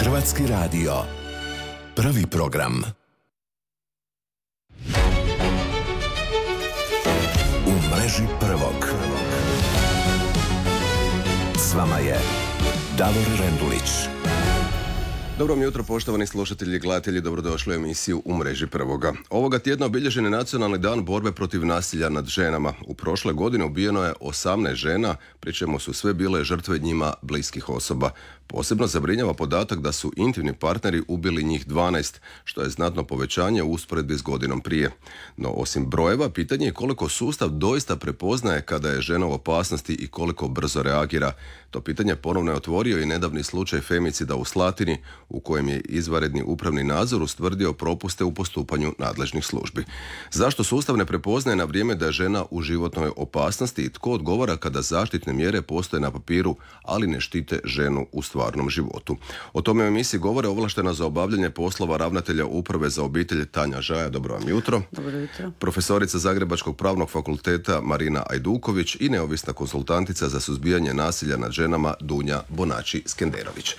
Hrvatski radio. Prvi program. U mreži prvog. S vama je Davor Rendulić. Dobro mi jutro, poštovani slušatelji i gledatelji, dobrodošli u emisiju U mreži prvoga. Ovoga tjedna obilježen je Nacionalni dan borbe protiv nasilja nad ženama. U prošle godine ubijeno je 18 žena, pri čemu su sve bile žrtve njima bliskih osoba. Posebno zabrinjava podatak da su intimni partneri ubili njih 12, što je znatno povećanje u usporedbi s godinom prije. No, osim brojeva, pitanje je koliko sustav doista prepoznaje kada je žena u opasnosti i koliko brzo reagira. To pitanje ponovno je otvorio i nedavni slučaj femicida u Slatini, u kojem je izvanredni upravni nadzor ustvrdio propuste u postupanju nadležnih službi. Zašto sustav ne prepoznaje na vrijeme da je žena u životnoj opasnosti i tko odgovara kada zaštitne mjere postoje na papiru, ali ne štite ženu u stvarnom životu? O tome u emisiji govore ovlaštena za obavljanje poslova ravnatelja Uprave za obitelj Tanja Žaja. Dobro vam jutro. Dobro jutro. Profesorica Zagrebačkog pravnog fakulteta Marina Ajduković i neovisna konzultantica za suzbijanje nasilja nad ženama Dunja Bonači-Skenderović.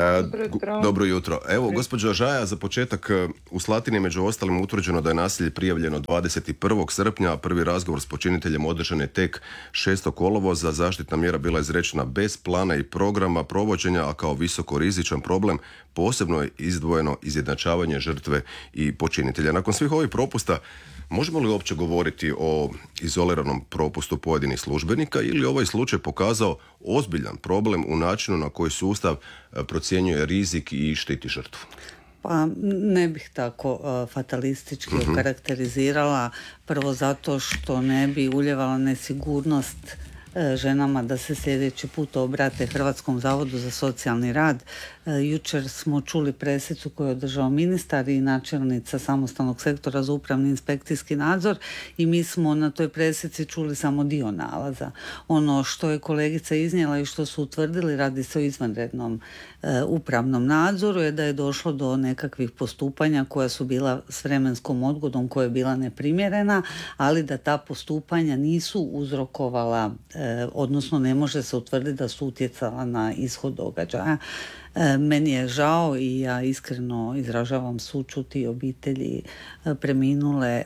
Dobro jutro. Evo, gospođo Žaja, za početak, u Slatini među ostalim utvrđeno da je nasilje prijavljeno 21. srpnja, a prvi razgovor s počiniteljem održan je tek 6. kolovoza. Zaštitna mjera bila izrečena bez plana i programa provođenja, a kao visoko rizičan problem posebno je izdvojeno izjednačavanje žrtve i počinitelja. Nakon svih ovih propusta, možemo li uopće govoriti o izoliranom propustu pojedinih službenika ili ovaj slučaj pokazao ozbiljan problem u načinu na koji sustav procjenjuje rizik i štiti žrtvu? Pa ne bih tako fatalistički okarakterizirala, prvo zato što ne bi uljevala nesigurnost ženama da se sljedeći put obrate Hrvatskom zavodu za socijalni rad. Jučer smo čuli presicu koju je održao ministar i načelnica samostalnog sektora za upravni inspekcijski nadzor i mi smo na toj presici čuli samo dio nalaza. Ono što je kolegica iznijela i što su utvrdili, radi se o izvanrednom upravnom nadzoru, je da je došlo do nekakvih postupanja koja su bila s vremenskom odgodom, koja je bila neprimjerena, ali da ta postupanja nisu uzrokovala, odnosno ne može se utvrditi da su utjecala na ishod događaja. Meni je žao i ja iskreno izražavam sućut i obitelji preminule.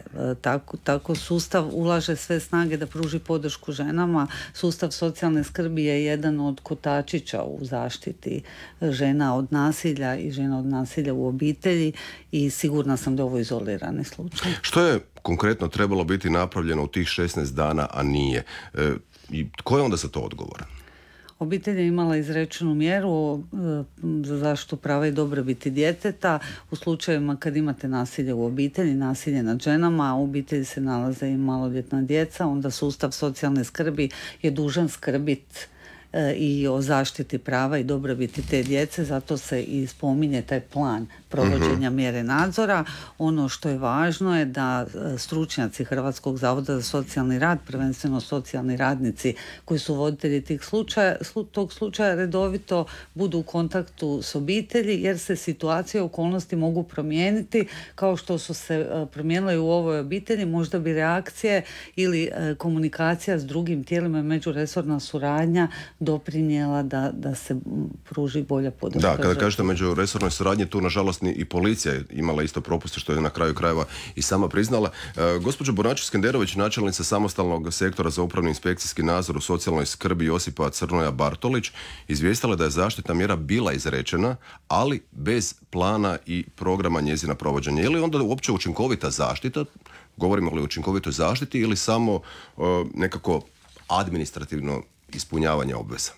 Tako sustav ulaže sve snage da pruži podršku ženama. Sustav socijalne skrbi je jedan od kotačića u zaštiti žena od nasilja i žena od nasilja u obitelji i sigurna sam da je ovo izolirani slučaj. Što je konkretno trebalo biti napravljeno u tih 16 dana, a nije? I tko je onda za to odgovoran? Obitelj je imala izrečenu mjeru za zaštitu prava i dobrobiti djeteta u slučajevima kad imate nasilje u obitelji, nasilje nad ženama, a u obitelji se nalaze i maloljetna djeca, onda sustav socijalne skrbi je dužan skrbiti i o zaštiti prava i dobrobiti te djece, zato se i spominje taj plan provođenja mjere nadzora. Ono što je važno je da stručnjaci Hrvatskog zavoda za socijalni rad, prvenstveno socijalni radnici koji su voditelji tog slučaja, redovito budu u kontaktu s obitelji, jer se situacije i okolnosti mogu promijeniti kao što su se promijenile u ovoj obitelji. Možda bi reakcije ili komunikacija s drugim tijelima, međuresorna suradnja doprinijela da se pruži bolja podrška. Da, kada kažete međuresornoj suradnji, tu nažalost i policija je imala isto propuste, što je na kraju krajeva i sama priznala. Gospođo Bonači-Skenderović, načelnica samostalnog sektora za upravni inspekcijski nadzor u socijalnoj skrbi Josipa Crnoja Bartolić, izvijestila da je zaštitna mjera bila izrečena, ali bez plana i programa njezina provođenja. Je li onda uopće učinkovita zaštita? Govorimo li o učinkovitoj zaštiti ili samo nekako administrativno ispunjavanje obveza?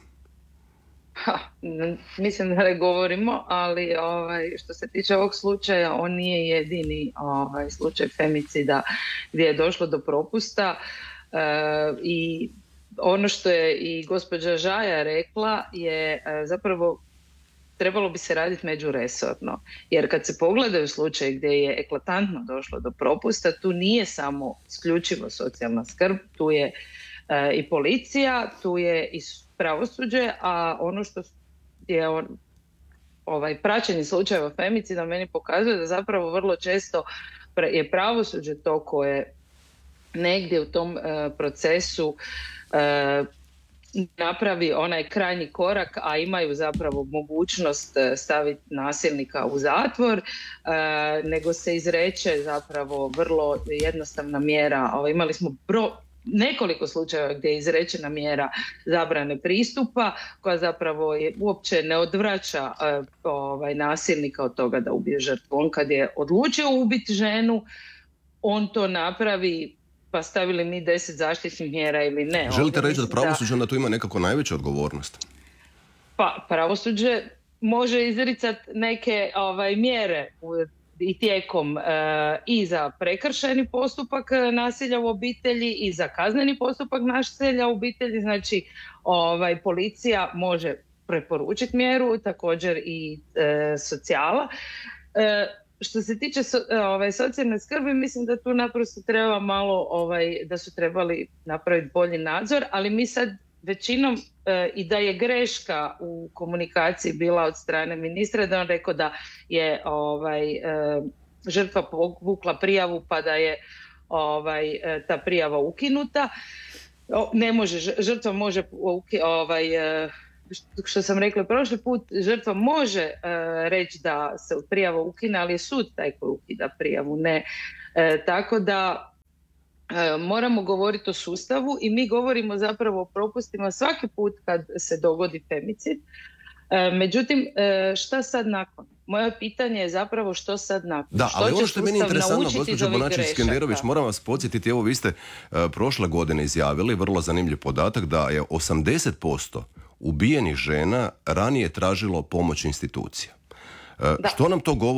Mislim da ne govorimo, ali što se tiče ovog slučaja, on nije jedini slučaj femicida gdje je došlo do propusta i ono što je i gospođa Žaja rekla je zapravo trebalo bi se raditi međuresorno, jer kad se pogledaju slučaj gdje je eklatantno došlo do propusta, tu nije samo isključivo socijalna skrb, tu je i policija, tu je i pravosuđe, a ono što je praćenje slučajeva femicida meni pokazuje da zapravo vrlo često je pravosuđe to koje negdje u tom procesu napravi onaj krajnji korak, a imaju zapravo mogućnost staviti nasilnika u zatvor, nego se izreče zapravo vrlo jednostavna mjera. Imali smo nekoliko slučajeva gdje je izrečena mjera zabrane pristupa koja zapravo uopće ne odvraća nasilnika od toga da ubije žrtvu. On kad je odlučio ubiti ženu, on to napravi, pa stavili mi 10 zaštitnih mjera ili ne. Želite reći da pravosuđe onda tu ima nekako najveću odgovornost? Pa pravosuđe može izricati neke mjere i tijekom i za prekršajni postupak nasilja u obitelji i za kazneni postupak nasilja u obitelji. Znači policija može preporučiti mjeru, također i socijala. Što se tiče socijalne skrbi, mislim da tu naprosto treba malo, da su trebali napraviti bolji nadzor, ali mi sad većinom i da je greška u komunikaciji bila od strane ministra, da on rekao da je žrtva povukla prijavu pa da je ta prijava ukinuta. Ne može, žrtva može što sam rekla prošli put, žrtva može reći da se prijava ukine, ali je sud taj koji ukida prijavu, ne. Tako da moramo govoriti o sustavu i mi govorimo zapravo o propustima svaki put kad se dogodi femicid. Međutim, šta sad nakon? Moje pitanje je zapravo što sad nakon? Da, ali ono što je meni interesantno, gospođo Bonačić-Skenderović, moram vas podsjetiti, evo vi ste prošle godine izjavili, vrlo zanimljiv podatak, da je 80% ubijenih žena ranije tražilo pomoć institucija. Što nam to govori?